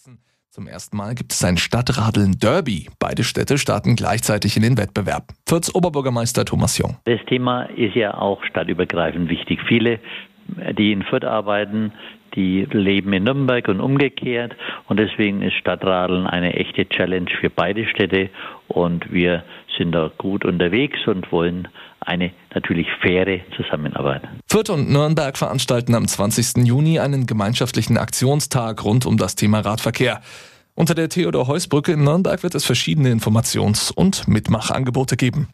setzen. Zum ersten Mal gibt es ein Stadtradeln-Derby. Beide Städte starten gleichzeitig in den Wettbewerb. Fürths Oberbürgermeister Thomas Jung. Das Thema ist ja auch stadtübergreifend wichtig. Viele, die in Fürth arbeiten, die leben in Nürnberg und umgekehrt. Und deswegen ist Stadtradeln eine echte Challenge für beide Städte. Und wir sind da gut unterwegs und wollen eine natürlich faire Zusammenarbeit. Fürth und Nürnberg veranstalten am 20. Juni einen gemeinschaftlichen Aktionstag rund um das Thema Radverkehr. Unter der Theodor-Heuss-Brücke in Nürnberg wird es verschiedene Informations- und Mitmachangebote geben.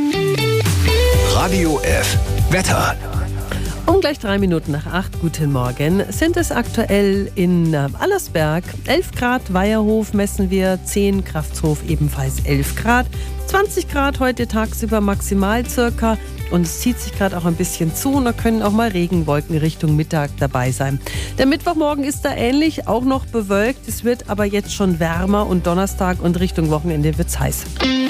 Radio F. Wetter. Gleich 3 Minuten nach 8, guten Morgen, sind es aktuell in Allersberg 11 Grad, Weierhof messen wir 10, Kraftshof ebenfalls 11 Grad, 20 Grad heute tagsüber maximal circa und es zieht sich gerade auch ein bisschen zu und da können auch mal Regenwolken Richtung Mittag dabei sein. Der Mittwochmorgen ist da ähnlich, auch noch bewölkt, es wird aber jetzt schon wärmer und Donnerstag und Richtung Wochenende wird's heiß.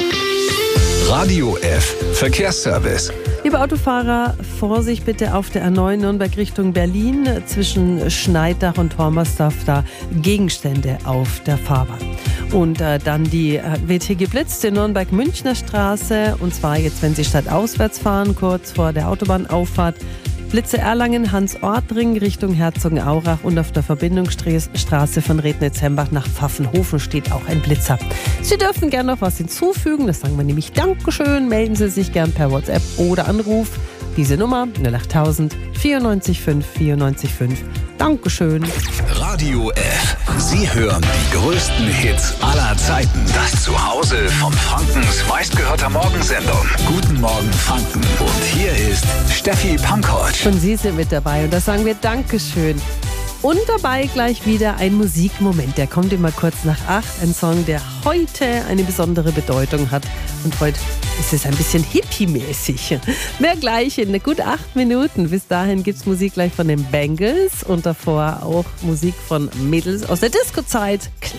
Radio F. Verkehrsservice. Liebe Autofahrer, Vorsicht bitte auf der A9 Nürnberg Richtung Berlin. Zwischen Schneidach und Hormersdorf da Gegenstände auf der Fahrbahn. Und dann die WT geblitzte Nürnberg-Münchner Straße. Und zwar jetzt, wenn Sie stadtauswärts fahren, kurz vor der Autobahnauffahrt. Blitze Erlangen, Hans-Ort-Ring Richtung Herzogenaurach und auf der Verbindungsstraße von Rednitz-Hembach nach Pfaffenhofen steht auch ein Blitzer. Sie dürfen gerne noch was hinzufügen, das sagen wir nämlich Dankeschön. Melden Sie sich gern per WhatsApp oder Anruf. Diese Nummer 08000 94 5 94 5. Dankeschön. Radio F. Sie hören die größten Hits aller Zeiten. Das Zuhause von Frankens meistgehörter Morgensendung. Guten Morgen Franken. Und hier ist Steffi Pankow. Und Sie sind mit dabei und da sagen wir Dankeschön. Und dabei gleich wieder ein Musikmoment. Der kommt immer kurz nach 8. Ein Song, der heute eine besondere Bedeutung hat. Und heute ist es ein bisschen hippie-mäßig. Mehr gleich in gut 8 Minuten. Bis dahin gibt's Musik gleich von den Bangles und davor auch Musik von Mädels aus der Disco-Zeit.